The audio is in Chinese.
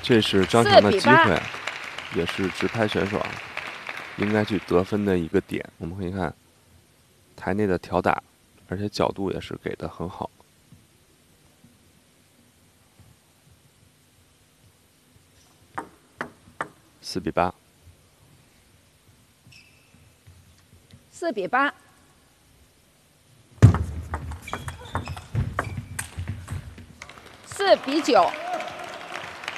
这是张强的机会，也是直拍选手应该去得分的一个点。我们可以看台内的挑打，而且角度也是给的很好。4比8。 4比8。4比9。